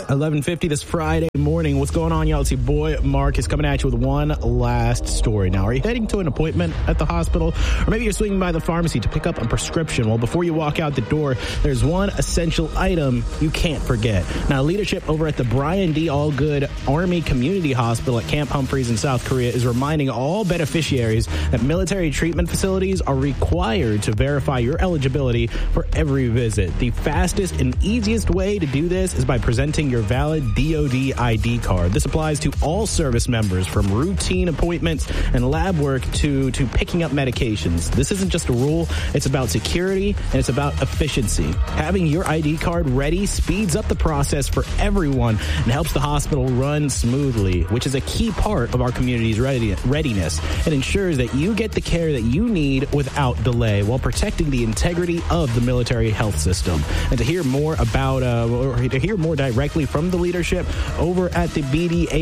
11:50 this Friday morning. What's going on, y'all? It's your boy Mark is coming at you with one last story. Now, are you heading to an appointment at the hospital? Or maybe you're swinging by the pharmacy to pick up a prescription. Well, before you walk out the door, there's one essential item you can't forget. Now, leadership over at the Brian D. Allgood Army Community Hospital at Camp Humphreys in South Korea is reminding all beneficiaries that military treatment facilities are required to verify your eligibility for every visit. The fastest and easiest way to do this is by presenting your valid DoD ID card. This applies to all service members, from routine appointments and lab work to picking up medications. This isn't just a rule, it's about security and it's about efficiency. Having your ID card ready speeds up the process for everyone and helps the hospital run smoothly, which is a key part of our community's readiness. It ensures that you get the care that you need without delay while protecting the integrity of the military health system. And to hear more about, or to hear more directly from the leadership over at the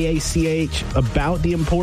BDAACH about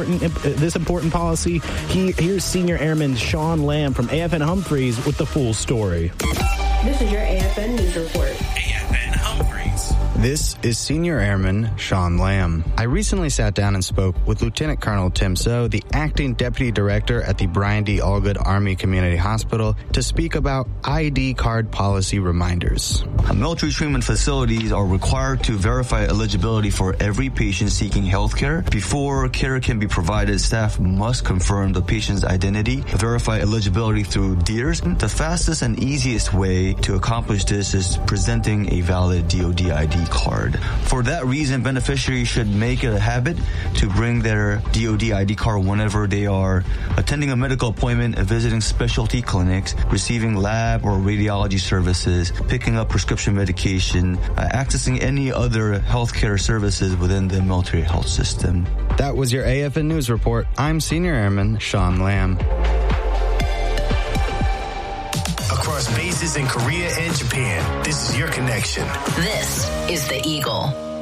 this important policy, here's Senior Airman Sean Lamb from AFN Humphreys with the full story. This is your AFN News Report. AFN Humphreys. This is Senior Airman Sean Lamb. I recently sat down and spoke with Lieutenant Colonel Tim So, the acting deputy director at the Brian D. Allgood Army Community Hospital, to speak about ID card policy reminders. Military treatment facilities are required to verify eligibility for every patient seeking health care. Before care can be provided, staff must confirm the patient's identity, verify eligibility through DEERS. The fastest and easiest way to accomplish this is presenting a valid DoD ID card. For that reason, beneficiaries should make it a habit to bring their DoD ID card whenever they are attending a medical appointment, visiting specialty clinics, receiving lab or radiology services, picking up prescription medication, accessing any other healthcare services within the military health system. That was your AFN News Report. I'm Senior Airman Sean Lamb. Across bases in Korea and Japan, this is your connection. This is The Eagle.